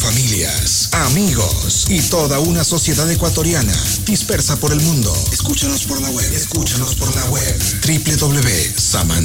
familias, amigos y toda una sociedad ecuatoriana dispersa por el mundo. Escúchanos por la web. www.samantha.com.